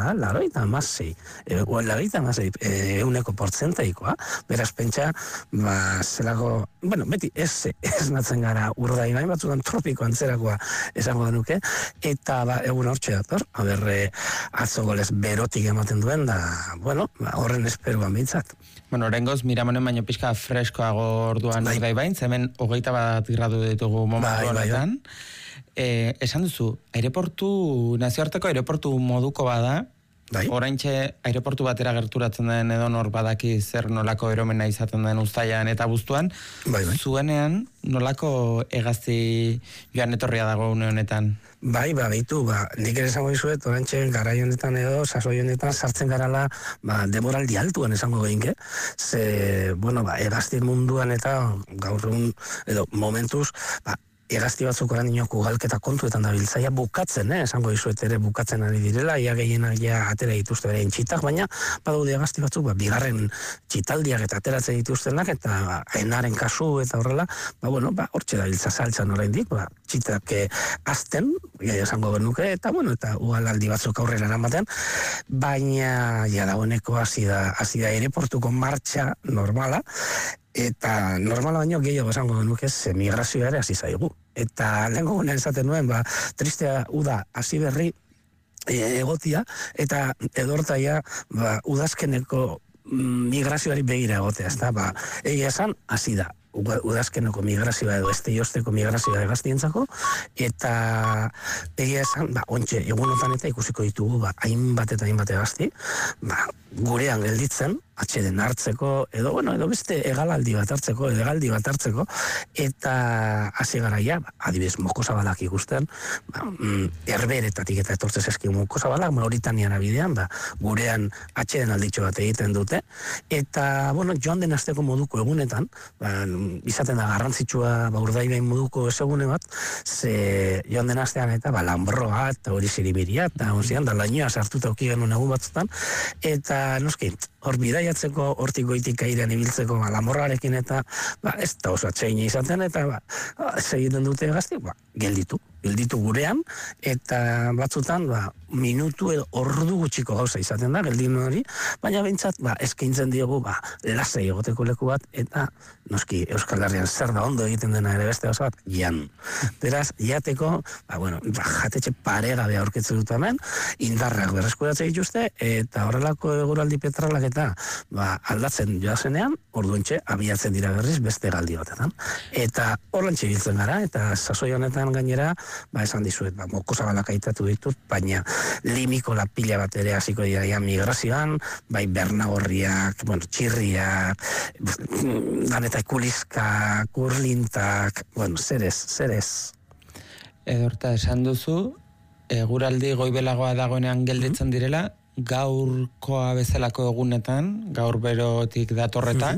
da, laurogeita hamasei euneko portzentaikoa, beraz pentsa, zelako, beti ez natzen gara Urdaibain, batzutan tropiko antzerakoa esango denuke, eta egun hortxe dator, atzo golez berotik ematen duen, da, horren esperuan bintzat. Oraingoz, Miramonen baino pixka freskoago orduan Urdaibain, hemen 21 gradu ditugu momentu honetan. Esan duzu, nazioarteko aireportu moduko bada, oraintxe aireportu batera gerturatzen den edonor badaki zer nolako eromena izaten den uztailan eta abuztuan, zuenean nolako hegazti joan etorria dago une honetan? Beitu, nik ere esango dizuet, oraintxe garai honetan edo, sasoi honetan sartzen garala, demoraldi altuan esango behinke, hegazti munduan eta gaur edo momentuz, hegazti batzuk oran inoko galketa kontuetan dabiltzaia bukatzen, esango dizuet ere bukatzen ari direla, ia gehienak ja atera dituzte berein txitak, baina badaude hegazti batzuk, bigarren txitaldiak eta ateratzen dituztenak, eta enaren kasu eta horrela, hortxe dabiltza saltzan oraindik, txitak azten, esango genuke, eta ugalaldi batzuk aurrera eramaten, baina ja dagoeneko hasi da aireportuko martxa normala, eta normala baino gehiago esango genuke migrazioa ere hasi zaigu. Eta lehenko gunean esaten nuen, tristea uda hasi berri egotia, eta edortaia udazkeneko migrazioari begira egotea, egia esan hasi da. Udazkeneko migrazioa edo esteiosteko migrazioa hegaztientzako, eta egia esan, ontxe, egunotan eta ikusiko ditugu, hainbat eta hainbat hegazti, gurean gelditzen, atxeden hartzeko, edo beste hegaldi bat hartzeko, eta hasi garaia, adibidez, mokozabalak ikusten, herberetatik eta etortzez eski mokozabalak, Mauritanian abidean, gurean atxeden alditxo bat egiten dute, eta, joan den asteko moduko egunetan, izaten da garrantzitsua Urdaibain moduko ezagune bat, ze joan den astean eta Lanbroa eta hori Ziribiria, eta onzian, da lainoa sartuta auki genuen egun batzutan, eta noski, hor bidaiatzeko, hortik goitik airean ibiltzeko Lamborrarekin eta ez da oso atseina izaten, eta segiten dute gazti, gelditu gurean, eta batzutan minutu edo ordu gutxiko gauza izaten da, geldin hori, baina behintzat eskaintzen diogu lasai egoteko leku bat, eta noski Euskal Herrian zer da ondo egiten dena ere beste gauza bat, jan. Beraz, jateko, jatetxe paregabe aurkitzen dut hemen, indarrak berreskuratzen dituzte, eta horrelako eguraldi petralak eta aldatzen joazenean, orduentxe abiatzen dira berriz beste galdi batetan. Eta horrentxe biltzen gara, eta sasoi honetan gainera, esan dizuet, mokozabalak aitatu ditut, baina limiko pila bat ere hasiko dira migrazioan, Bernagorriak, txirriak, daneta ikuliskak, urlintak, zer ez. Edorta, esan duzu, eguraldi goibelagoa dagoenean gelditzen direla, gaurkoa bezalako egunetan, gaur berotik datorreta,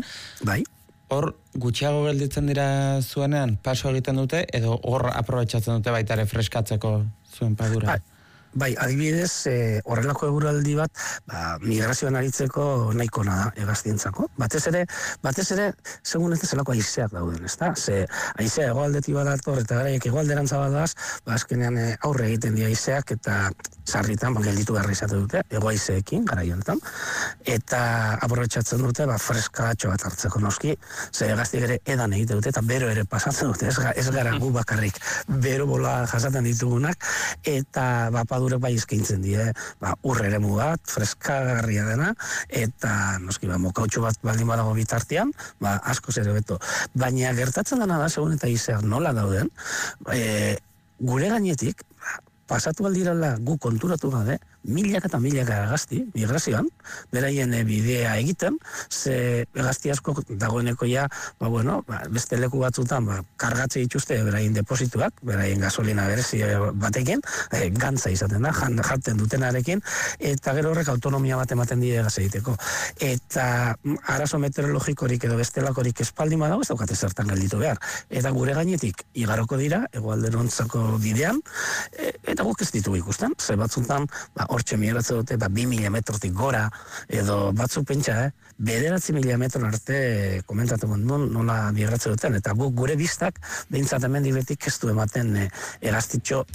hor gutxiago gelditzen dira zuenean, paso egiten dute, edo hor aprobetxatzen dute baita ere freskatzeko zuen padura? Adibidez, horrelako eguraldi bat, migrazioan aritzeko nahiko da hegaztientzako. Batez ere, segun ez zelako haizeak dauden, ezta? Ze haizea hegoaldetik badator, eta garaiek hegoalderantza badaz, azkenean aurre egiten dira haizeak, eta sarritan gelditu beharra izate dute, hego-haizeekin, garai honetan, eta aprobetxatzen dute, freskatxo bat hartzeko noski, ze hegaztiek ere edan egite dute, eta bero ere pasatzen dute, ez gara gu bakarrik, bero bola jasaten ditugunak, eta padurek eskaintzen die, urre eremu bat, freskagarria dena, eta noski, mokautxo bat baldin badago bitartean, askoz ere beto. Baina gertatzen dena da, segun eta haizeak nola dauden, gure gainetik, pasatu aldirala gu konturatu gabe, milaka eta milaka hegazti, migrazioan, beraien bidea egiten, ze hegazti asko dagoeneko ja, beste leku batzutan, kargatze dituzte beraien deposituak, beraien gasolina berezi batekin, gantza izaten da, jaten dutenarekin, eta gero horrek autonomia bat ematen die hegaz egiteko. Eta arazo meteorologikorik edo bestelakorik espaldin badago, ez daukate zertan gelditu behar. Eta gure gainetik, igaroko dira, hegoalderontzako bidean, eta guk ez ditugu ikusten, ze batzutan, hortxe migratzen dute, 2.000 metrotik gora, edo batzuk pentsa, 9.000 metro arte komentatu gondun nola migratzen duten, eta guk gure biztak, behintzat hemendik betik ez du ematen hegaztitxo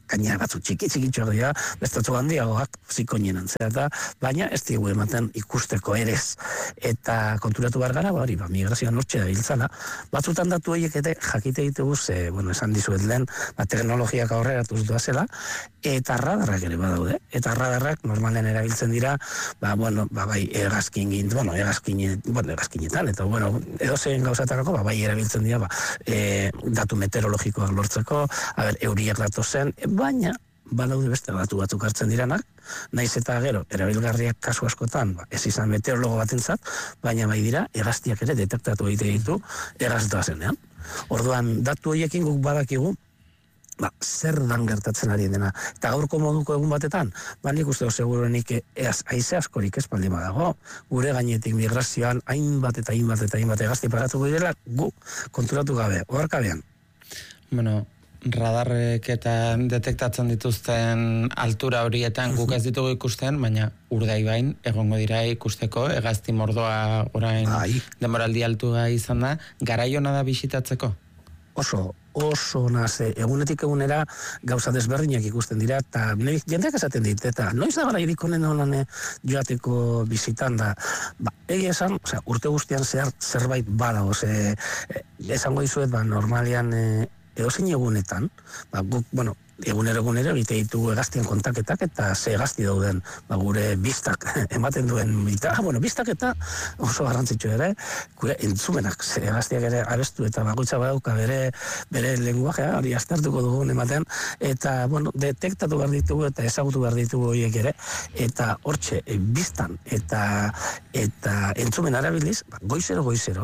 gainera batzu txiki-txikitxoak dira, bestatzu handiagoak zikoinen antzera, baina ez digu ematen ikusteko erez. Eta konturatu behar gara, hori, migrazioan hortxe da biltzala, batzutan datu horiek ere jakite ditugu, esan dizuet lehen, teknologiak aurreratuz doazela, eta radarrak ere badaude, eta radarrak normalen erabiltzen dira, bai, egazkinetan, eta, edo zein gauzatarako, bai, erabiltzen dira, datu meteorologikoak lortzeko, euriak datozen, baina, badaude beste datu batzuk hartzen diranak, naiz eta gero, erabilgarriak kasu askotan, ez izan meteorologo batentzat, baina bai dira, hegaztiak ere detektatu egite ditu hegaz doazenean. Orduan, datu horiekin guk badakigu, zer dan gertatzen ari dena. Eta gaurko moduko egun batetan, nik uste seguruenik haize askorik ez baldin badago, gure gainetik migrazioan hainbat egazti paratuko direla, gu konturatu gabe, oharkabean. Bueno, radarrek eta detektatzen dituzten altura horietan guk ez ditugu ikusten, baina Urdaibain egongo dira ikusteko, hegazti mordoa orain denboraldi altua izan da, garaiona da bisitatzeko? Oso naze, egunetik egunera gauza desberdinak ikusten dira, eta jendeak esaten dit, eta noiz da gara irikonen honan joateko bizitan da, egia esan, urte guztian zerbait badago, esango dizuet, normalian edozein egunetan, guk, egunero egite ditugu hegaztien kontaketak eta ze hegazti dauden gure bistak ematen duen bistak eta oso garrantzitsu ere gure entzumenak, ze hegaztiak ere abestu eta bakoitza badauka bere lenguajea, hori aztertuko dugun ematen, eta detektatu behar ditugu eta ezagutu behar ditugu horiek ere, eta hortxe bistan eta entzumen arabiliz, goizero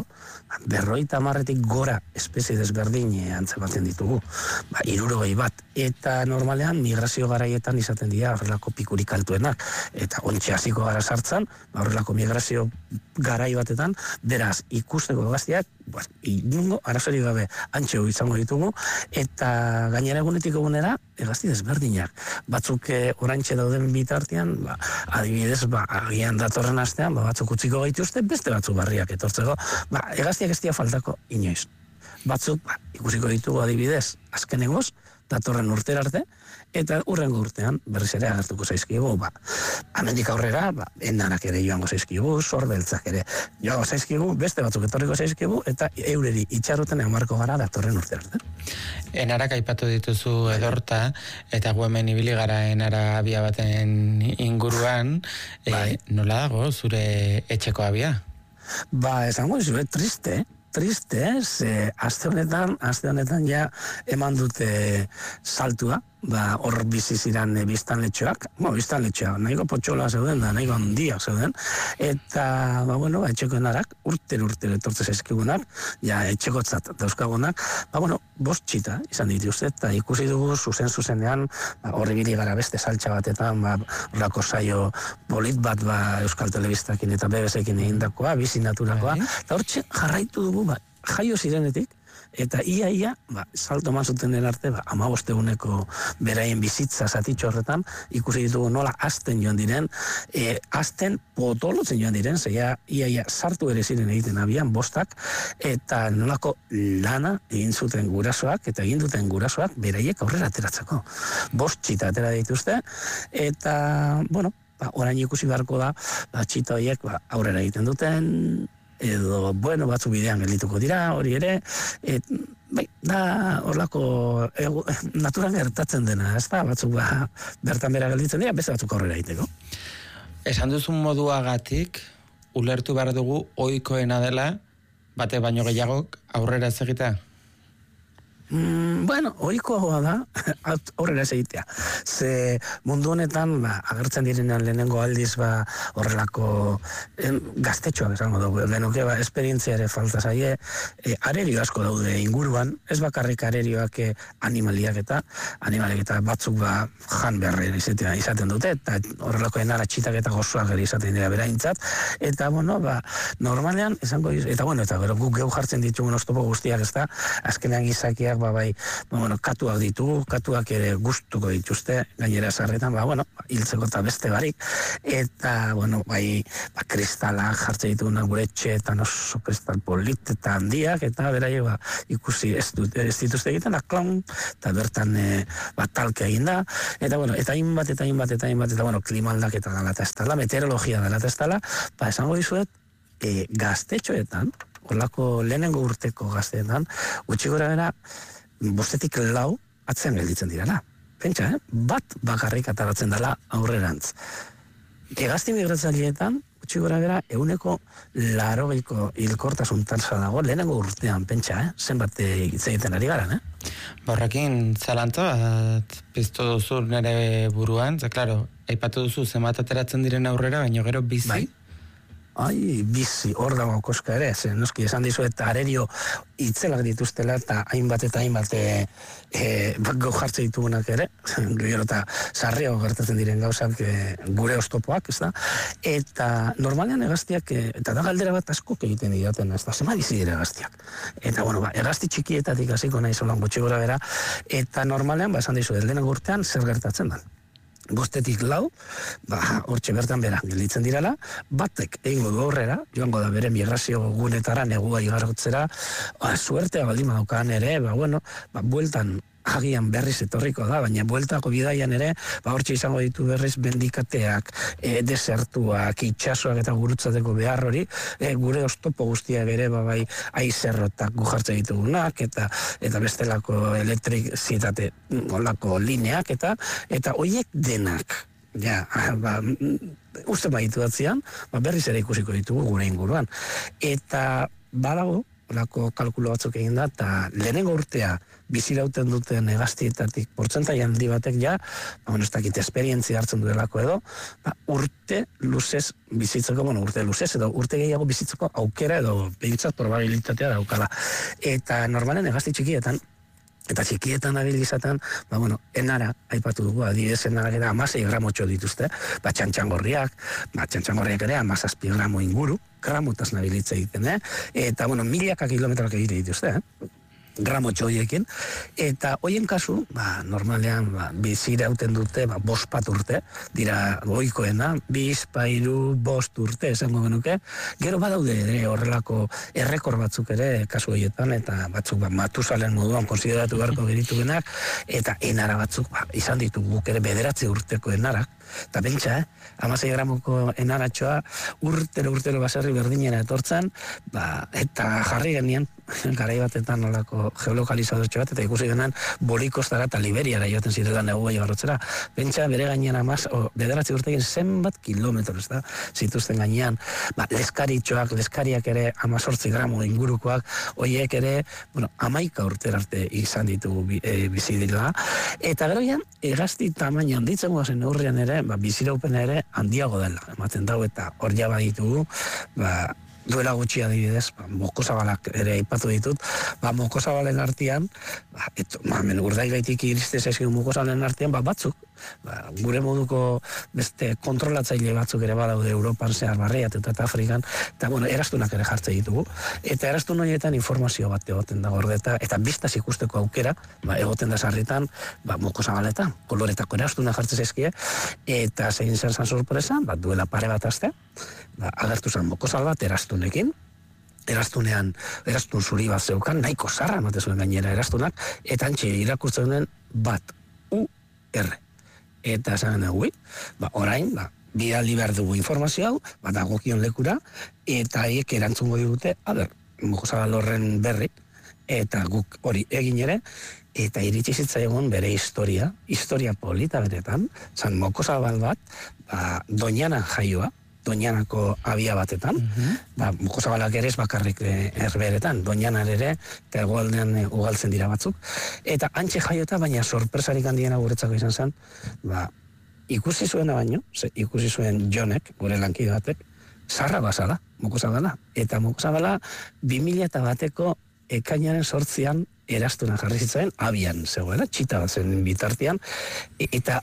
50 gora espezie desberdin antzematen ditugu, 61, eta normalean migrazio garaietan izaten dira horrelako pikurik altuenak, eta ontxe hasiko gara sartzen, horrelako migrazio garai batetan, beraz ikusteko hegaztiak, inungo arazorik gabe antxeo izango ditugu, eta gainera egunetik egunera hegazti desberdinak. Batzuk oraintxe dauden bitartean, adibidez, agian datorren astean, batzuk utziko gaituzte, beste batzuk barriak etortzeko, hegaztiak ez dira faltako inoiz. Batzuk ikusiko ditugu adibidez, azkenegoz, datorren urtera arte, eta urrengo urtean berriz ere agertuko zaizkigu, amendik aurrera, enarak ere joango zaizkigu, sorbeltzak ere joango zaizkigu, beste batzuk etorriko zaizkigu, eta eureri itxarroten emarko gara datorren urtera arte. Enarak aipatu dituzu edorta, eta gu hemen ibili gara enara abia baten inguruan, nola dago zure etxeko abia? Esango dizu, triste, aste honetan ja eman dute saltua, hor bizi ziren biztanletxoak, nahiko potxola zeuden da, nahiko handiak zeuden, eta, etxeko enarak, urtero etortze zaizkigunak, etxekotzat dauzkagunak, 5 txita izan dituzte, eta ikusi dugu zuzenean, horri bili gara beste saltxa batetan, horrako saio polit bat, Euskal Telebistakin eta BBC-ekin egindakoa, bizi naturakoa, eta hortxe jarraitu dugu, jaio zirenetik, eta ia, salto mazuten arte, 15 eguneko beraien bizitza zatitxo horretan, ikusi ditugu nola azten joan diren, azten potolotzen joan diren, ia sartu ere ziren egiten abian, 5, eta nolako lana egin zuten gurasoak, eta egin duten gurasoak beraiek aurrera ateratzeko. 5 txita atera dituzte, eta, orain ikusi beharko da, txita horiek aurrera egiten duten, edo, batzu bidean geldituko dira, hori ere, horlako naturan gertatzen dena, ez da, batzuk bertan bera gelditzen dira, beste batzuk aurrera egiteko. Esan duzun moduagatik, ulertu behar dugu ohikoena dela, bate baino gehiagok aurrera ez egitea? Ohikoa da, aurrera ez egitea. Ze mundu honetan, agertzen direnean lehenengo aldiz, horrelako gaztetxoak esango dugu, genuke, esperientzia ere falta zaie, arerio asko daude inguruan, ez bakarrik arerioak animaliak eta batzuk jan beharre izaten dute, eta horrelako enara txitak eta gozoak ere izaten dira beraintzat, eta, normalean, esango, eta gero guk geu jartzen ditugun oztopo guztiak, ez da, azkenean gizakiak sarriak bai, katuak ditugu, katuak ere gustuko dituzte, gainera sarretan, hiltzeko eta beste barik, eta, bai, kristalak jartze ditugunak gure etxeetan oso kristal polit eta handiak, eta beraie, ikusi ez dituzte egiten, klaun, eta bertan talke egin da, eta, eta hainbat, klima aldaketa dela eta ez dela, meteorologia dela eta ez dela, esango dizuet, gaztetxoetan, horlako lehenengo urteko gazteetan, gutxi gora bera, 5-6 atzean gelditzen direla. Pentsa, bat bakarrik ataratzen dela aurrerantz. Hegazti migratzaileetan, gutxi gora bera, 80% hilkortasun tasa dago, lehenengo urtean, pentsa, zenbat hitz egiten ari garan, Horrekin, zalantza bat piztu duzu nire buruan, klaro, aipatu duzu zenbat ateratzen diren aurrera, baina gero bizi. Bai. Bizi, hor dago koska ere, noski esan dizuet arerio itzelak dituztela eta hainbat gau jartze ditugunak ere, gero eta sarriago gertatzen diren gauzak gure oztopoak, ez da? Eta normalean hegaztiak, eta da galdera bat askok egiten didaten, ez da, zema bizi dira hegaztiak. Eta, hegazti txikietatik hasiko nahi zolan gutxi gora bera, eta normalean, esan dizuet, lehenago urtean zer gertatzen da. 5-4, hortxe bertan bera, gelditzen direla, batek egingo du aurrera, joango da bere migrazio gunetara, negua igarotzera, suertea baldin badaukan ere, bueltan agian berriz etorriko da, baina bueltako bidaian ere, hortxe izango ditu berriz bendikateak, desertuak, itxasoak eta gurutzateko behar hori, gure oztopo guztiak ere, aizerrotak gujartze ditugunak, eta bestelako elektrizitate olako lineak, eta horiek denak, uste baitu datzean, berriz ere ikusiko ditugu gure inguruan. Eta badago, olako kalkulo batzuk egin da, eta lehenengo urtea bizirauten duten hegaztietatik portzentai handi batek ez dakit esperientzia hartzen duelako edo, urte luzez bizitzeko, urte luzez edo urte gehiago bizitzeko aukera edo behintzat probabilitatea daukala. Eta normalen hegazti txikietan, eta txikietan abil izaten, enara, aipatu dugu, adibidez enara gara 16 gramotxo dituzte, txantxangorriak ere 17 gramo inguru, gramotaz nabilitza egiten, eta milaka kilometroak egite dituzte, gramotxo horiekin, eta hoien kasu, normalean, bizirauten dute, 5 urte, dira goikoena, 2, 5 urte, esango genuke, gero badaude ere horrelako errekor batzuk ere kasu horietan, eta batzuk Matusalen moduan konsideratu beharko gerituenak, eta enara batzuk, izan ditu guk ere 9 urteko enarak, eta bentsa, 16 gramoko enaratxoa urtero baserri berdinera etortzen, eta jarri genien, garai batetan nolako geolokalizadortxo bat, eta ikusi genen Bolikostara eta Liberiara joaten zirela negua igarrotzera. Bentsa, bere gainean 9 urtekin zenbat kilometros da, zituzten gainean, leskariak ere 18 gramo ingurukoak, horiek ere, 11 urtera arte izan ditugu bizi dira, eta gero hegazti tamaina handitzen guazen neurrian ere, biziraupen ere handiago dela, ematen dau, eta hor jaba ditugu, duela gutxi adibidez, mokozabalak ere aipatu ditut, mokozabalen artean, urdaigaitik iriste zaizkigun mokozabalen artean, batzuk, gure moduko beste kontrolatzaile batzuk ere badaude Europan zehar barriat eta Afrikan, eta eraztunak ere jartze ditugu, eta eraztun horietan informazio bat egoten da gordeta, eta biztaz ikusteko aukera, egoten da sarritan, mokozabaletan, koloretako eraztunak jartze zaizkie, eta zein zer zan sorpresa, duela pare bat aste, agertu zen mokozal bat eraztunekin, eraztun zuri bat zeukan, nahiko zarra emate zuen gainera eraztunak, eta antxe irakurtzen den UR. Eta esan dugu, orain, bidali behar dugu informazio hau, dagokion lekura, eta haiek erantzungo digute, mokozabal horren berri, eta guk hori egin ere, eta iritsi zitzaigun bere historia polita beretan, zan mokozabal bat, Doñana jaioa, Doñanako abia batetan, mokozabalak ere ez bakarrik erberetan, Doñanar ere, eta egoaldean ugaltzen dira batzuk, eta antxe jaiota, baina sorpresarik handiena guretzako izan zen, ikusi zuena baino, ikusi zuen Jonek, gure lankide batek, zarra bazala, mokozabala, eta mokozabala 2001ko ekainaren 8an erastuna jarri zitzaren, abian zegoela, txita bat zen bitartean, eta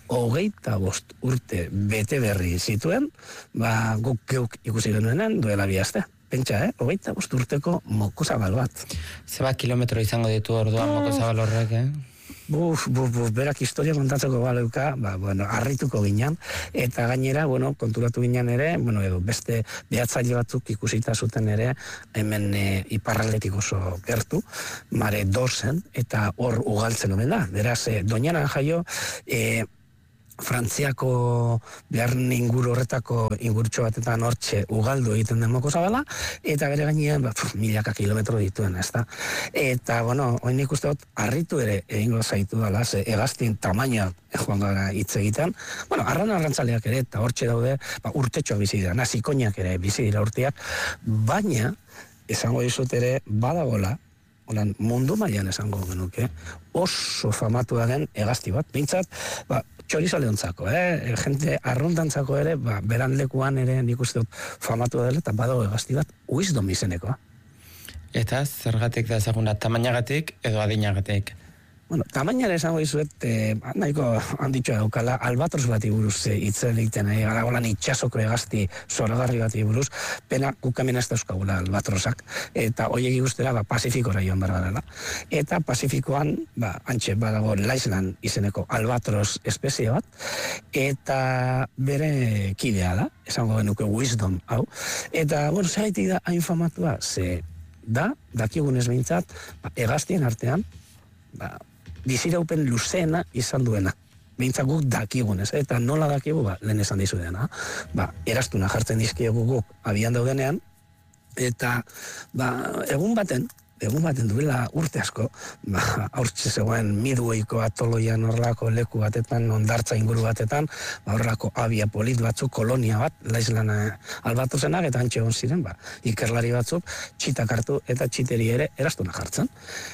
25 urte bete berri zituen, guk geuk ikusi genuenan duela 2 aste. pentsa, 25 urteko mokozabal bat. Zeba kilometro izango ditu orduan mokozabal horrek, berak historia kontatzeko baleuka, harrituko ginen, eta gainera, konturatu ginen ere, edo beste behatzaile batzuk ikusita zuten ere, hemen iparraldetik oso gertu, Mare d'Orsen, eta hor ugaltzen omen da. Beraz, Doñanan jaio, Frantziako beharren inguru horretako ingurtxo batetan hortxe ugaldu egiten den mokozabala, eta bere gainean, milaka kilometro dituen, ezta? Eta, oin nik uste dut, harritu ere egingo zaitu dala, hegaztien tamaina joan gara hitz egiten, arrantzaleak ere, eta hortxe daude, urtetxoa bizi dira, nazikoinak ere bizi dira urteak, baina, esango dizut ere, badagola, mundu mailan esango genuke, oso famatua den hegazti bat, bintzat, txorizale ontzako, jente arruntantzako ere, beran lekuan ere nik uste dut famatua dela, eta badago hegazti bat, Wisdom izenekoa. Eta zergatik da ezaguna, tamainagatik edo adinagatik? Tamainara esango dizuet, nahiko handitxoa daukala, albatros bati buruz hitz egiten, holan itxasoko hegazti zoragarri bati buruz, pena kukamen ez dauzkagula albatrosak, eta hoiek guztera Pasifikora joan behar garela. Eta Pasifikoan, antxe badago Laislan izeneko albatros espezie bat, eta bere kidea da, esango genuke Wisdom hau. Eta, zeraitik da hain famatua, ze dakigunez behintzat, hegaztien artean, biziraupen luzeena izan duena. Behintzak guk dakigunez, eta nola dakigu, lehen esan dizu dena, erastuna jartzen dizkiegu guk abian daudenean, eta egun baten duela urte asko, haurtxe zegoen Midwayko atoloian horrelako leku batetan, ondartza inguru batetan, horrelako abia polit batzuk, kolonia bat, Laislan albatozenak, eta antxe egon ziren, ikerlari batzuk, txitak hartu eta txiteri ere erastuna jartzen.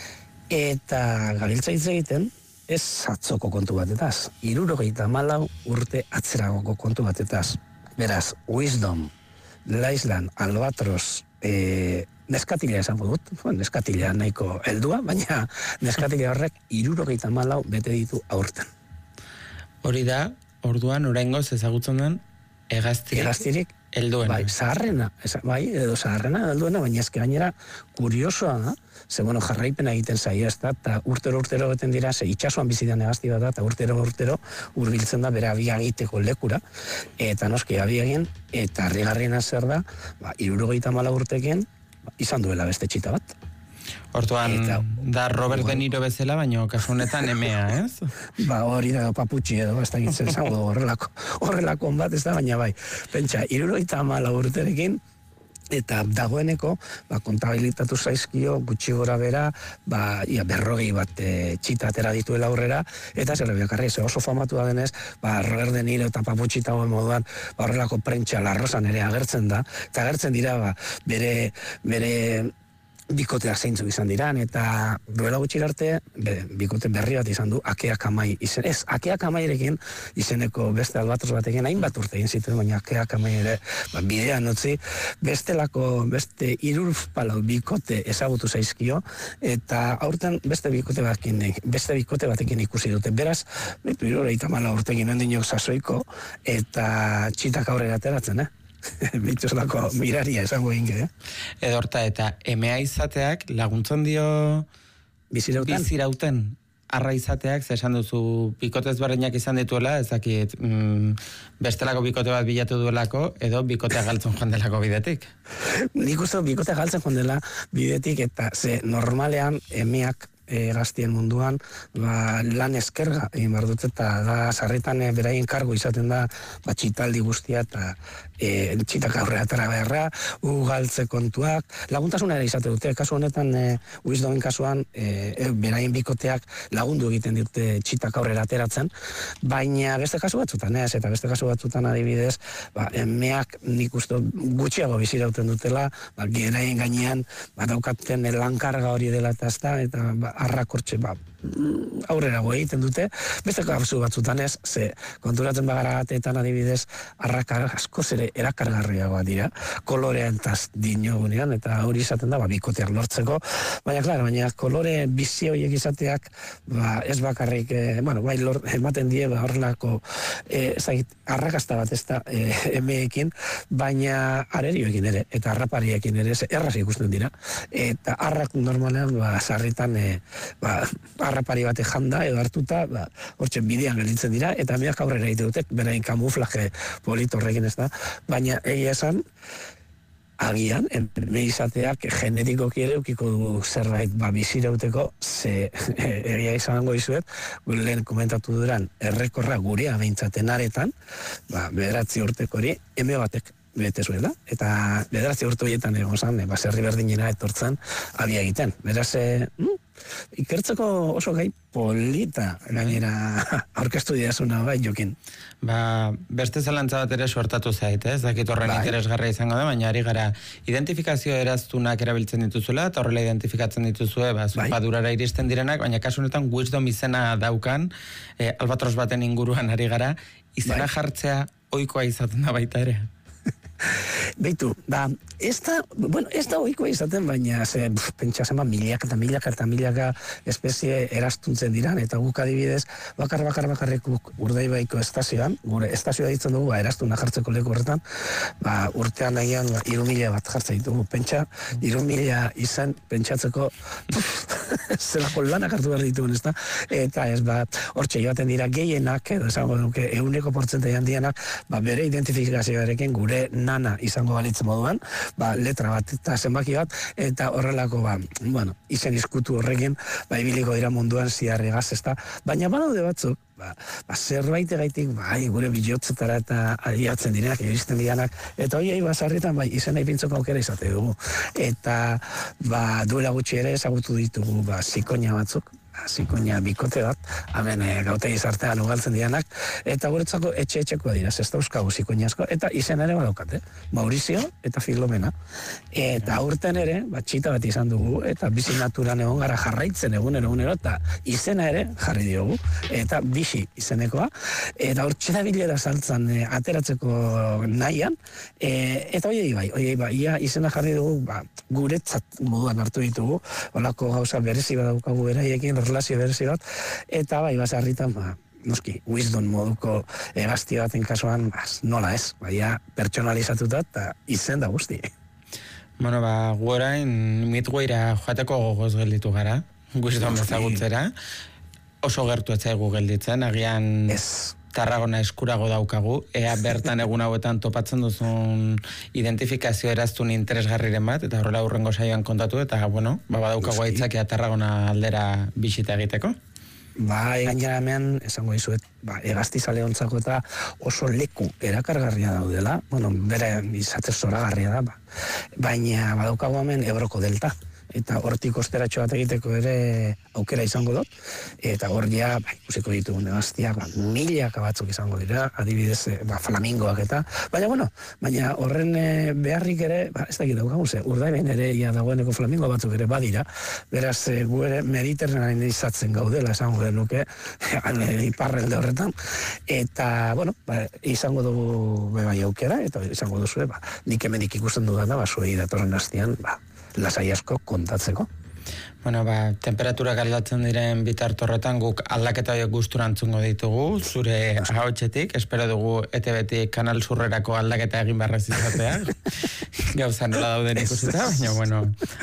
Eta gabiltza hitz egiten, ez atzoko kontu batetaz, 74 urte atzeragoko kontu batetaz. Beraz, Wisdom, Laislan, albatros, neskatila esango dut, neskatila nahiko heldua, baina neskatila horrek 74 bete ditu aurten. Hori da, orduan, oraingoz ezagutzen den, hegaztirik helduena. Zaharrena helduena, baina ezke gainera kuriosoa da, ze jarraipena egiten zaio, ez da, eta urtero beten dira, ze itxasuan bizidan hegazti bat da, eta urtero hurbiltzen da bere abia egiteko lekura, eta noski abia egin, eta harrigarriena zer da, 74 urtekin, izan duela beste txita bat. Orduan, da Robert De Niro bezala, baina kasu honetan emea, ez? Hori da, paputxi edo, ez da gitzen zango horrelako bat, ez da, baina pentsa, 74 urterekin, eta dagoeneko, kontabilitatu zaizkio, gutxi gora bera, 40 bat txita atera dituela aurrera, eta zer behakarri, oso famatua denez, Robert De Niro eta paputxi tagoen moduan, horrelako prentsa larrosan ere agertzen da, eta agertzen dira, bere bikoteak zeintzuk izan diran, eta duela gutxi arte, bikote berri bat izan du, Akeak Amai izen. Ez, Akeak Amairekin izeneko beste albatros batekin hainbat urte egin zituen, baina Akeak Amai ere bidean utzi, beste 3 bikote ezagutu zaizkio, eta aurten beste bikote batekin ikusi dute. Beraz, 74 urtekin handinok sasoiko, eta txitak aurrera ateratzen, Bitxoslako miraria esango inge, Edorta, eta emea izateak laguntzen dio bizirauten arra izateak, esan duzu bikote ezberdinak izan dituela, ezakit bestelako bikote bat bilatu duelako, edo bikotea galtzen joan delako bidetik. Nik uste bikotea galtzen joan dela bidetik, eta ze normalean emeak gaztien munduan, lan eskerga egin behar dut, eta da sarritan beraien kargo izaten da txitaldi guztia, eta txitak aurrera atera beharra, ugaltze kontuak, laguntasuna ere izate dute, kasu honetan, Wisdomen kasuan, beraien bikoteak lagundu egiten dute txitak aurrera ateratzen, baina beste kasu batzutan ez, eta beste kasu batzutan adibidez, emeak nik uste gutxiago bizirauten dutela, geraien gainean, daukaten lankarga hori dela eta ez da, eta arrakortxe, aurrera egiten dute, beste kasu batzutan ez, ze konturatzen bagara batetan adibidez, arraka asko zere erakargarriagoa dira, kolorean eta dinogunean, eta hori izaten da, bikoteak lortzeko, baina kolore bizi horiek izateak, ez bakarrik, bai ematen die, horrelako, arrakasta bat ez da emeekin, baina arerioekin ere, eta arrapariekin ere, erraz ikusten dira, eta arrak normalean, sarritan, harrapari bate janda edo hartuta, hortxe bidean gelditzen dira, eta meak aurrera egite dute, berain kamuflaje politorrekin ez da, baina egia esan, agian, eme izateak genetikoki ere ukiko du zerbait bizirauteko, ze egia izango izuet, lehen komentatu duran, errekorra gurea beintzaten aretan, 9 urteko hori, eme batek bete zuela, eta 9 urte horietan egon zan, baserri berdinera etortzen abia egiten. Beraz, ikertzeko oso gai polita gainera aurkeztu didazuna bai jokin. Beste zelantza bat ere suertatu zait, ez dakit horren interesgarra izango da, baina ari gara identifikazio eraztunak erabiltzen dituzula, eta horrela identifikatzen dituzue, zumpadurara iristen direnak, baina kasu honetan wisdom izena daukan, albatros baten inguruan ari gara, izena jartzea ohikoa izaten da baita ere. Beitu, ez da ohikoa izaten, baina pentsa zenba milaka eta milaka espezie eraztuntzen diran, eta guk adibidez, bakarrik Urdaibaiko estazioan, gure estazioa ditzen dugu, eraztuna jartzeko leku horretan, urtean nahian 3.000 bat jartzen ditugu, pentsa, 3.000 izan pentsatzeko zelako lanak hartu behar ditugun, ez da? Eta ez, hortxe joaten dira gehienak, edo esango duke, 100% handianak, bere identifikazioarekin gure nana izango balitz moduan, letra bat eta zenbaki bat, eta horrelako, izen izkutu horrekin, ibiliko dira munduan ziarregaz, ez da? Baina badaude batzuk, zerbait egaitik, gure bilotzetara eta adiatzen direnak, iristen direnak, eta horiei basarritan, izena ipintzoko aukera izate dugu. Eta, duela gutxi ere ezagutu ditugu, zikoina batzuk, zikoina bikote bat, hemen gaute izartean ugaltzen dianak, eta guretzako etxe-etxekoa dira, ez dauzkagu zikoina asko, eta izen ere badaukate, Maurizio eta Filomena. Eta aurten ere, txita bat izan dugu, eta bizi naturan egon gara jarraitzen egunero, eta izena ere jarri diogu, eta bisi izenekoa, eta hor txerabilera saltzan ateratzeko nahian, eta hoiei bai, izena jarri dugu, guretzat moduan hartu ditugu, holako gauza berezi bat daukagu beraiekin, relazio berezi bat, eta basarritan, noski, wisdom moduko egazti baten kasuan, nola ez, pertsonalizatuta eta izen da guzti. Bueno, gu orain Midwayra joateko gogoz gelditu gara, wisdom ezagutzera, oso gertu etzaigu gelditzen, agian Tarragona eskurago daukagu, ea bertan egun hauetan topatzen duzun identifikazio eraztun interesgarriren bat, eta horrela hurrengo saioan kontatu, eta badaukagu aitzakia Tarragona aldera bisita egiteko. Gainera hemen, esango dizuet, egaztizale ontzako eta oso leku erakargarria daudela, bere izatez zoragarria da, baina badaukagu hemen Ebroko delta, eta hortik osteratxo bat egiteko ere aukera izango dut, eta hor ja, ikusiko ditugun egaztiak, milaka batzuk izango dira, adibidez, flamingoak eta, baina horren beharrik ere, ez dakit daukagu, Urdaibain ere dagoeneko flamingo batzuk ere badira, beraz, gu ere mediterranean izatzen gaudela, esango denuke, iparrelde horretan, eta, izango dugu bai aukera, eta izango duzu, nik hemenik ikusten dudana, zuei datorren hastian, lasai asko kontatzeko. Temperaturak aldatzen diren bitartorretan guk aldaketa horiek gustura entzungo ditugu, zure ahotsetik, espero dugu ETB-tik Kanal Surrerako aldaketa egin beharrez izatea. Gauza nola dauden ikusita, baina,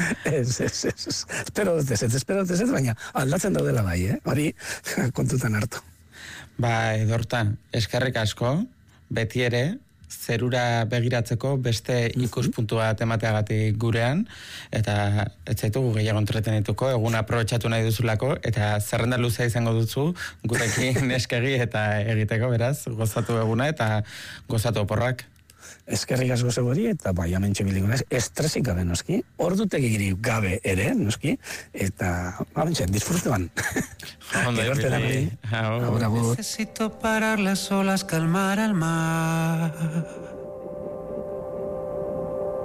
Espero dut ez, baina aldatzen daudela bai, hori kontutan hartu. Dorta, eskerrik asko, beti ere, zerura begiratzeko beste ikuspuntu bat emateagatik gurean, eta ez zaitugu gehiago entretenituko, egun aprobetxatu nahi duzulako, eta zerrenda luzea izango duzu, gurekin eskegi eta egiteko, beraz, gozatu eguna eta gozatu oporrak. Eskerrik asko zegori, eta hementxe biliko naiz, estresik gabe noski, ordutegi gabe ere, noski, eta hementxe, disfrutuan. Necesito parar las olas, calmar al mar.